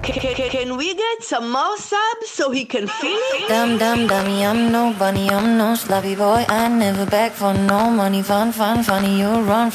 Can we get some more subs so he can feel it? Dumb, dumb, dummy, I'm no bunny, I'm no sloppy boy. I never beg for no money. Fun, fun, funny, you run